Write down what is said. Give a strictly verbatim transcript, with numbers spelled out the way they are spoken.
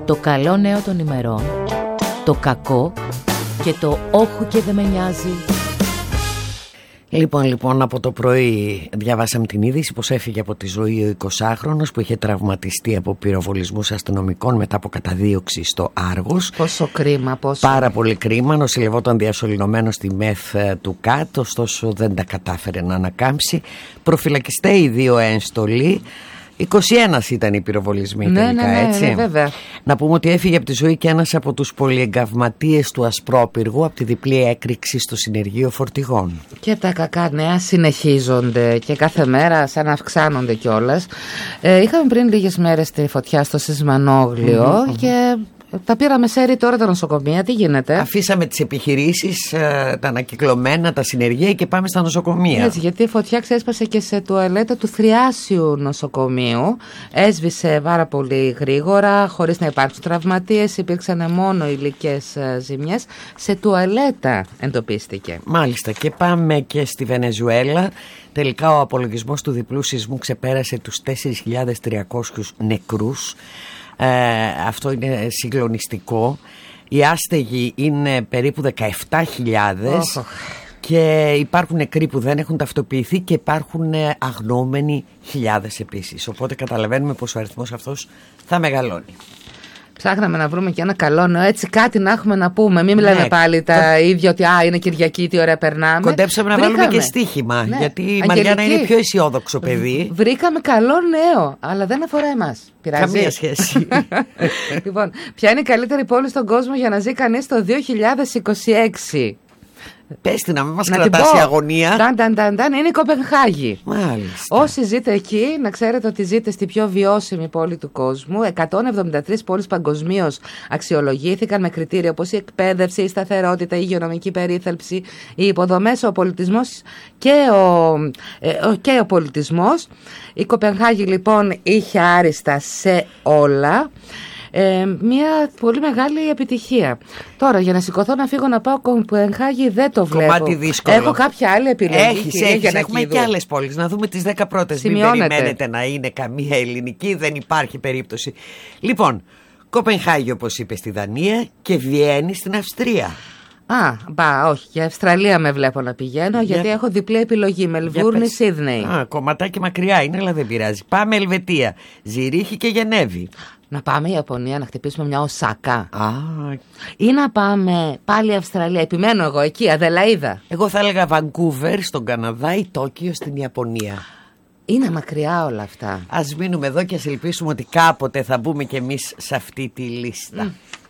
το καλό νέο των ημερών, το κακό και το όχου και δεν με νοιάζει. Λοιπόν, λοιπόν, από το πρωί διαβάσαμε την είδηση πως έφυγε από τη ζωή ο εικοσάχρονος που είχε τραυματιστεί από πυροβολισμούς αστυνομικών μετά από καταδίωξη στο Άργος. Πόσο κρίμα, πόσο. Πάρα πολύ κρίμα. Νοσηλευόταν διασωληνωμένος στη ΜΕΘ του ΚΑΤ, ωστόσο δεν τα κατάφερε να ανακάμψει. Προφυλακιστέοι δύο ένστολοι. είκοσι ένα ήταν οι πυροβολισμοί, ναι, τελικά, ναι, ναι, έτσι. ναι, βέβαια. Να πούμε ότι έφυγε από τη ζωή και ένας από τους πολυεγκαυματίες του Ασπρόπυργου από τη διπλή έκρηξη στο συνεργείο φορτηγών. Και τα κακά νέα συνεχίζονται και κάθε μέρα σαν να αυξάνονται κιόλας. Ε, είχαμε πριν λίγες μέρες τη φωτιά στο Σισμανόγλιο mm-hmm, και... τα πήραμε σέρι τώρα τα νοσοκομεία, τι γίνεται? Αφήσαμε τις επιχειρήσεις, τα ανακυκλωμένα, τα συνεργεία και πάμε στα νοσοκομεία. Έτσι, γιατί η φωτιά ξέσπασε και σε τουαλέτα του Θριάσιου νοσοκομείου. Έσβησε πάρα πολύ γρήγορα, χωρίς να υπάρξουν τραυματίες. Υπήρξαν μόνο υλικές ζημιές. Σε τουαλέτα εντοπίστηκε. Μάλιστα, και πάμε και στη Βενεζουέλα. Τελικά ο απολογισμός του διπλού σεισμού ξεπέρασε τους τέσσερις χιλιάδες τριακόσιους νεκρούς. Ε, αυτό είναι συγκλονιστικό. Οι άστεγοι είναι περίπου δεκαεπτά χιλιάδες oh. και υπάρχουν νεκροί που δεν έχουν ταυτοποιηθεί και υπάρχουν αγνοούμενοι χιλιάδες επίσης. Οπότε καταλαβαίνουμε πως ο αριθμός αυτός θα μεγαλώνει. Ψάχναμε να βρούμε και ένα καλό νέο, έτσι κάτι να έχουμε να πούμε. Μην λέμε ναι, πάλι τα κον... ίδια ότι α, είναι Κυριακή, τι ωραία περνάμε. Κοντέψαμε να Βρήκαμε. βάλουμε και στοίχημα, ναι. γιατί η Αγγελική. Μαριάννα είναι πιο αισιόδοξο παιδί. Βρήκαμε καλό νέο, αλλά δεν αφορά εμάς. Πειράζει. Καμία σχέση. Λοιπόν, ποια είναι η καλύτερη πόλη στον κόσμο για να ζει κανείς το δύο χιλιάδες είκοσι έξι? Πες την να μην μας κρατάς η αγωνία. Ταν, ταν, ταν, ταν, είναι η Κοπενχάγη. Μάλιστα. Όσοι ζείτε εκεί, να ξέρετε ότι ζείτε στη πιο βιώσιμη πόλη του κόσμου. εκατόν εβδομήντα τρεις πόλεις παγκοσμίως αξιολογήθηκαν με κριτήρια όπως η εκπαίδευση, η σταθερότητα, η υγειονομική περίθαλψη, οι υποδομές, ο πολιτισμός και ο, ε, και ο πολιτισμός. Η Κοπενχάγη λοιπόν είχε άριστα σε όλα. Ε, μια πολύ μεγάλη επιτυχία. Τώρα για να σηκωθώ να φύγω να πάω Κοπενχάγη δεν το βλέπω. Κομμάτι δύσκολο. Έχω κάποια άλλη επιλογή? Έχεις, έχεις. Έχουμε και άλλες πόλεις. Να δούμε τις δέκα πρώτες. Μην περιμένετε να είναι καμία ελληνική. Δεν υπάρχει περίπτωση. Λοιπόν, Κοπενχάγη όπως είπε στη Δανία και Βιέννη στην Αυστρία. Α, μπα, όχι. Για Αυστραλία με βλέπω να πηγαίνω, για... γιατί έχω διπλή επιλογή. Μελβούρνη, Σίδνεϊ. Α, κομματάκι μακριά είναι, αλλά δεν πειράζει. Πάμε Ελβετία, Ζηρίχη και Γενέβη. Να πάμε Ιαπωνία να χτυπήσουμε μια Οσάκα. Α. Ή να πάμε πάλι Αυστραλία. Επιμένω εγώ εκεί, Αδελαΐδα. Εγώ θα έλεγα Βανκούβερ στον Καναδά ή Τόκιο στην Ιαπωνία. Είναι μακριά όλα αυτά. Ας μείνουμε εδώ και ας ελπίσουμε ότι κάποτε θα μπούμε κι εμείς σε αυτή τη λίστα. Mm.